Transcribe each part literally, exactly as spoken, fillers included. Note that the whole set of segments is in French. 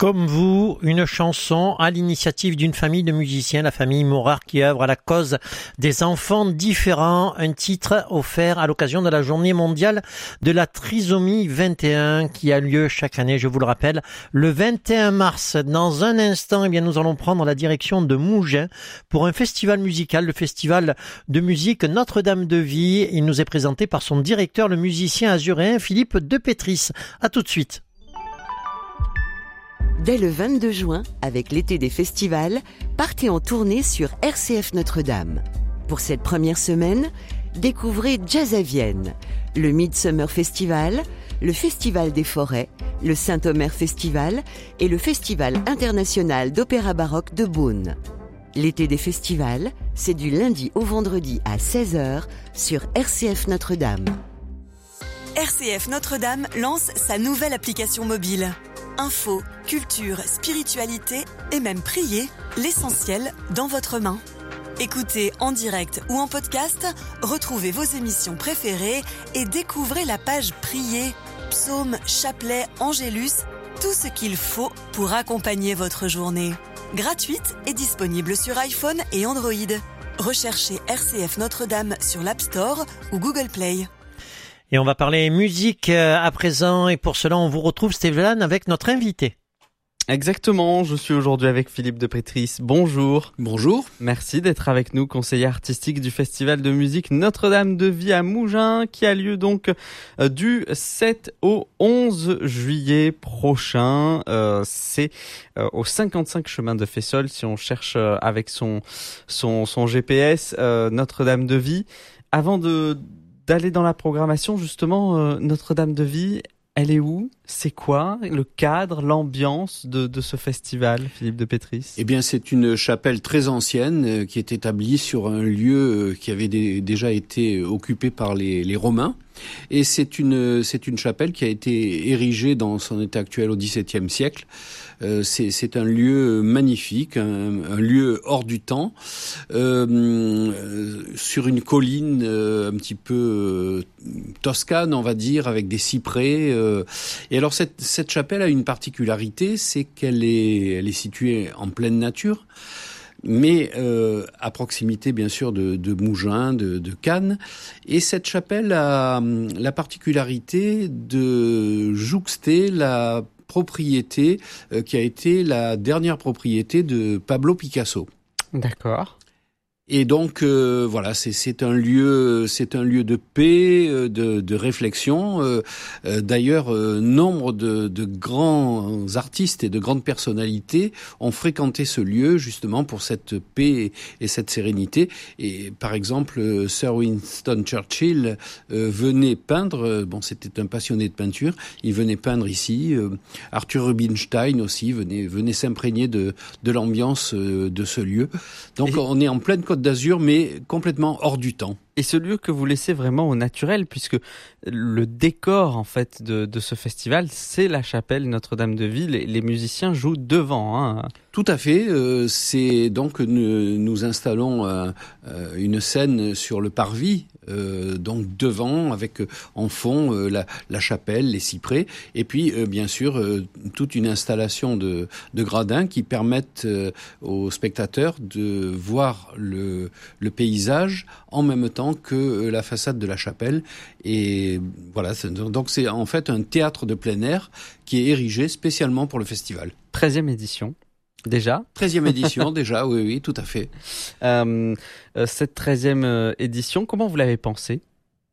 Comme vous, une chanson à l'initiative d'une famille de musiciens, la famille Morard, qui œuvre à la cause des enfants différents. Un titre offert à l'occasion de la journée mondiale de la trisomie vingt et un qui a lieu chaque année, je vous le rappelle, le vingt et un mars. Dans un instant, eh bien, nous allons prendre la direction de Mougins pour un festival musical, le festival de musique Notre-Dame de Vie. Il nous est présenté par son directeur, le musicien azuréen Philippe de Pétris. À tout de suite. Dès le vingt-deux juin, avec l'été des festivals, partez en tournée sur R C F Notre-Dame. Pour cette première semaine, découvrez Jazz à Vienne, le Midsummer Festival, le Festival des Forêts, le Saint-Omer Festival et le Festival international d'opéra baroque de Beaune. L'été des festivals, c'est du lundi au vendredi à seize heures sur R C F Notre-Dame. R C F Notre-Dame lance sa nouvelle application mobile. Info, culture, spiritualité et même prier, l'essentiel dans votre main. Écoutez en direct ou en podcast, retrouvez vos émissions préférées et découvrez la page Prier, psaumes, chapelets, angélus, tout ce qu'il faut pour accompagner votre journée. Gratuite et disponible sur iPhone et Android. Recherchez R C F Notre-Dame sur l'App Store ou Google Play. Et on va parler musique à présent, et pour cela on vous retrouve Stéphane avec notre invité. Exactement, je suis aujourd'hui avec Philippe de Pétris. Bonjour. Bonjour. Merci d'être avec nous, conseiller artistique du festival de musique Notre-Dame de Vie à Mougins, qui a lieu donc euh, du sept au onze juillet prochain. Euh, c'est euh, au cinquante-cinq chemin de Fessol, si on cherche euh, avec son, son, son G P S, euh, Notre-Dame de Vie. Avant de... d'aller dans la programmation, justement, euh, Notre-Dame de Vie, elle est où ? C'est quoi le cadre, l'ambiance de, de ce festival, Philippe de Pétris ? Eh bien, c'est une chapelle très ancienne euh, qui est établie sur un lieu euh, qui avait des, déjà été occupé par les, les Romains. Et c'est une, c'est une chapelle qui a été érigée dans son état actuel au dix-septième siècle. Euh, c'est, c'est un lieu magnifique, un, un lieu hors du temps, euh, euh, sur une colline euh, un petit peu euh, toscane, on va dire, avec des cyprès. Euh. Et alors cette, cette chapelle a une particularité, c'est qu'elle est, elle est située en pleine nature, mais euh, à proximité bien sûr de, de Mougins, de, de Cannes. Et cette chapelle a la particularité de jouxter la propriété euh, qui a été la dernière propriété de Pablo Picasso. D'accord. Et donc euh, voilà, c'est, c'est un lieu, c'est un lieu de paix, de, de réflexion. Euh, euh, d'ailleurs, euh, nombre de, de grands artistes et de grandes personnalités ont fréquenté ce lieu justement pour cette paix et cette sérénité. Et par exemple, Sir Winston Churchill euh, venait peindre. Bon, c'était un passionné de peinture. Il venait peindre ici. Euh, Arthur Rubinstein aussi venait venait s'imprégner de de l'ambiance euh, de ce lieu. Donc et... on est en pleine Côte d'Azur, mais complètement hors du temps. Et ce lieu que vous laissez vraiment au naturel, puisque le décor en fait de, de ce festival, c'est la chapelle Notre-Dame de Vie. Les, les musiciens jouent devant. Hein. Tout à fait. Euh, c'est donc nous, nous installons euh, une scène sur le parvis, euh, donc devant, avec en fond euh, la, la chapelle, les cyprès, et puis euh, bien sûr euh, toute une installation de, de gradins qui permettent euh, aux spectateurs de voir le, le paysage en même temps que la façade de la chapelle. Et voilà, c'est, donc c'est en fait un théâtre de plein air qui est érigé spécialement pour le festival. treizième édition. Déjà treizième édition, déjà, oui, oui, tout à fait. Euh, cette treizième édition, comment vous l'avez pensée ?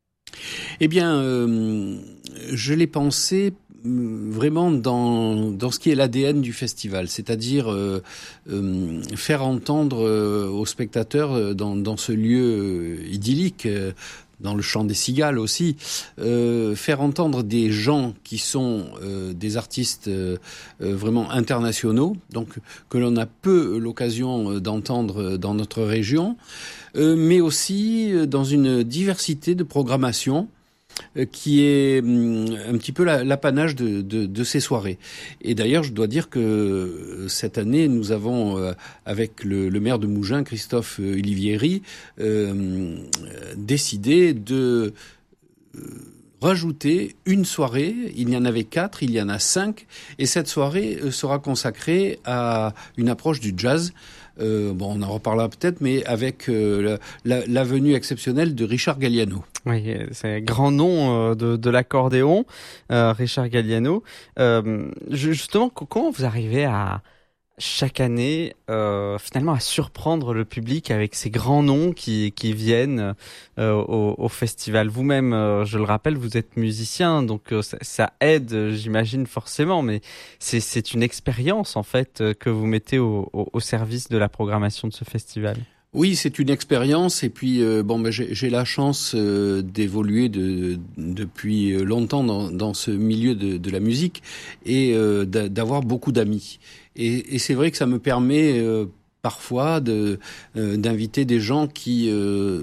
Eh bien, euh, je l'ai pensée vraiment dans dans ce qui est l'A D N du festival, c'est-à-dire euh, euh, faire entendre euh, aux spectateurs euh, dans dans ce lieu euh, idyllique, euh, dans le chant des cigales aussi, euh, faire entendre des gens qui sont euh, des artistes euh, euh, vraiment internationaux, donc que l'on a peu l'occasion d'entendre dans notre région, euh, mais aussi dans une diversité de programmation qui est un petit peu l'apanage de, de, de ces soirées. Et d'ailleurs, je dois dire que cette année, nous avons, avec le, le maire de Mougins, Christophe Olivieri, euh, décidé de rajouté une soirée. Il y en avait quatre, il y en a cinq, et cette soirée sera consacrée à une approche du jazz. Euh, bon, on en reparlera peut-être, mais avec euh, la, la venue exceptionnelle de Richard Galliano. Oui, c'est un grand nom euh, de, de l'accordéon, euh, Richard Galliano. Euh, justement, comment vous arrivez à chaque année euh, finalement à surprendre le public avec ces grands noms qui, qui viennent euh, au, au festival? Vous-même, euh, je le rappelle, vous êtes musicien, donc euh, ça, ça aide, j'imagine forcément, mais c'est, c'est une expérience en fait que vous mettez au, au, au service de la programmation de ce festival. Oui, c'est une expérience, et puis euh, bon, ben, j'ai, j'ai la chance euh, d'évoluer de, depuis longtemps dans, dans ce milieu de, de la musique et euh, d'avoir beaucoup d'amis. Et, et c'est vrai que ça me permet euh, parfois de, euh, d'inviter des gens qui euh,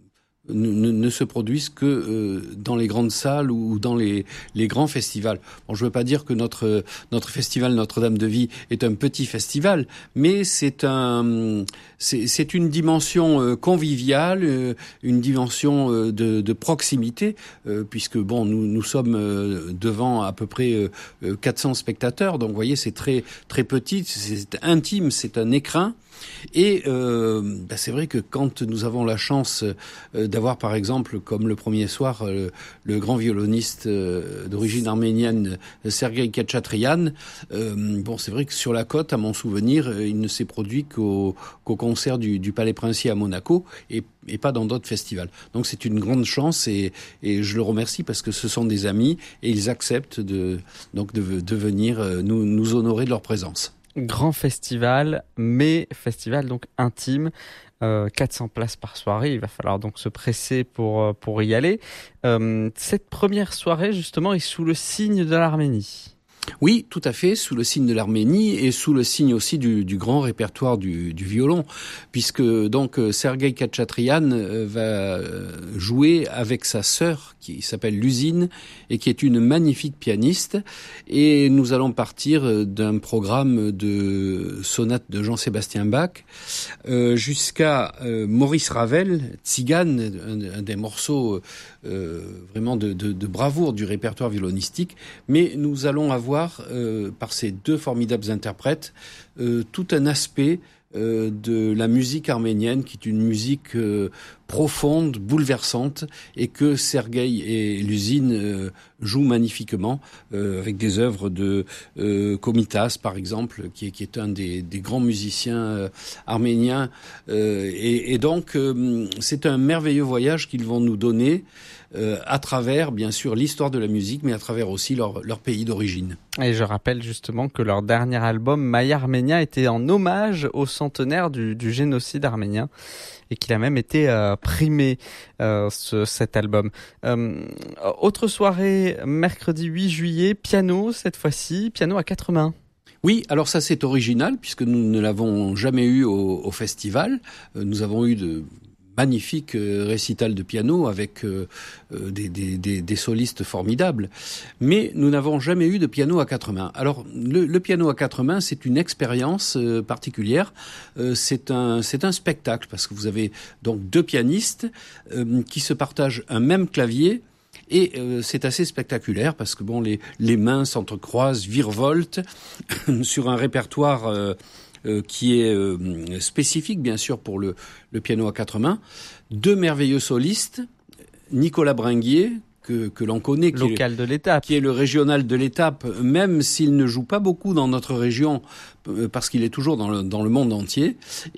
ne, ne se produisent que euh, dans les grandes salles ou dans les, les grands festivals. Bon, je veux pas dire que notre notre festival Notre-Dame de Vie est un petit festival, mais c'est un c'est, c'est une dimension euh, conviviale, euh, une dimension euh, de, de proximité, euh, puisque bon, nous nous sommes euh, devant à peu près euh, quatre cents spectateurs. Donc, vous voyez, c'est très très petit, c'est intime, c'est un écrin. Et euh, bah c'est vrai que quand nous avons la chance euh, d'avoir, par exemple, comme le premier soir, euh, le grand violoniste euh, d'origine arménienne Sergueï Khatchatrian, euh, bon, c'est vrai que sur la côte, à mon souvenir, il ne s'est produit qu'au, qu'au concert du, du Palais Princier à Monaco et, et pas dans d'autres festivals. Donc c'est une grande chance, et, et je le remercie parce que ce sont des amis et ils acceptent de, donc de, de venir nous, nous honorer de leur présence. Grand festival, mais festival donc intime, euh, quatre cents places par soirée, il va falloir donc se presser pour, pour y aller. Euh, cette première soirée justement est sous le signe de l'Arménie. Oui, tout à fait, sous le signe de l'Arménie et sous le signe aussi du, du grand répertoire du, du violon, puisque donc Sergueï Khatchatrian va jouer avec sa sœur qui s'appelle Lusine et qui est une magnifique pianiste, et nous allons partir d'un programme de sonates de Jean-Sébastien Bach euh, jusqu'à euh, Maurice Ravel, Tzigane, un, un des morceaux euh, vraiment de, de, de bravoure du répertoire violonistique, mais nous allons avoir Euh, par ces deux formidables interprètes, euh, tout un aspect euh, de la musique arménienne, qui est une musique euh, profonde, bouleversante, et que Sergueï et Lusine euh, jouent magnifiquement, euh, avec des œuvres de euh, Komitas, par exemple, qui est, qui est un des, des grands musiciens euh, arméniens. Euh, et, et donc, euh, c'est un merveilleux voyage qu'ils vont nous donner, Euh, à travers, bien sûr, l'histoire de la musique, mais à travers aussi leur, leur pays d'origine. Et je rappelle justement que leur dernier album, Maya Armenia, était en hommage au centenaire du, du génocide arménien, et qu'il a même été euh, primé, euh, ce, cet album. Euh, autre soirée, mercredi huit juillet, piano cette fois-ci, piano à quatre mains. Oui, alors ça c'est original, puisque nous ne l'avons jamais eu au, au festival. Euh, nous avons eu de magnifique euh, récital de piano avec euh, euh, des, des, des, des solistes formidables. Mais nous n'avons jamais eu de piano à quatre mains. Alors, le, le piano à quatre mains, c'est une expérience euh, particulière. Euh, c'est un, c'est un spectacle, parce que vous avez donc deux pianistes euh, qui se partagent un même clavier. Et euh, c'est assez spectaculaire, parce que bon, les, les mains s'entrecroisent, virevoltent sur un répertoire euh, Euh, qui est euh, spécifique, bien sûr, pour le, le piano à quatre mains. Deux merveilleux solistes, Nicolas Bringuier, que, que l'on connaît, qui local est, de l'étape, qui est le régional de l'étape, même s'il ne joue pas beaucoup dans notre région, euh, parce qu'il est toujours dans le, dans le monde entier.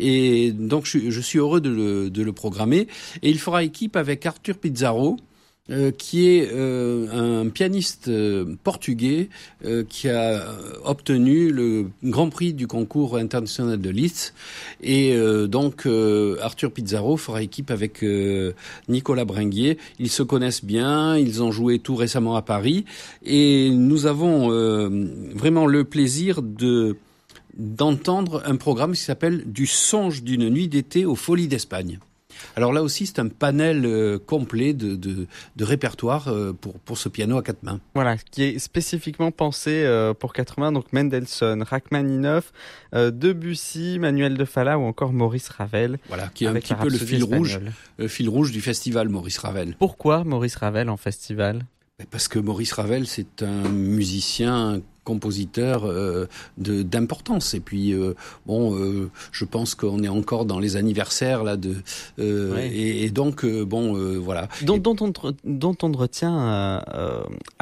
Et donc, je, je suis heureux de le, de le programmer. Et il fera équipe avec Arthur Pizarro, Euh, qui est euh, un pianiste euh, portugais euh, qui a obtenu le Grand Prix du concours international de Liszt. Et euh, donc euh, Arthur Pizarro fera équipe avec euh, Nicolas Bringuier. Ils se connaissent bien, ils ont joué tout récemment à Paris, et nous avons euh, vraiment le plaisir de d'entendre un programme qui s'appelle Du songe d'une nuit d'été aux Folies d'Espagne. Alors là aussi, c'est un panel euh, complet de, de, de répertoire euh, pour, pour ce piano à quatre mains. Voilà, qui est spécifiquement pensé euh, pour quatre mains, donc Mendelssohn, Rachmaninoff, euh, Debussy, Manuel de Falla ou encore Maurice Ravel. Voilà, qui est un petit peu le fil rouge, le fil rouge du festival, Maurice Ravel. Pourquoi Maurice Ravel en festival ? Parce que Maurice Ravel, c'est un musicien, compositeur euh, de d'importance. Et puis euh, bon, euh, je pense qu'on est encore dans les anniversaires là de euh, ouais. et, et donc euh, bon euh, voilà. Dont, et... dont, on, dont on retient euh,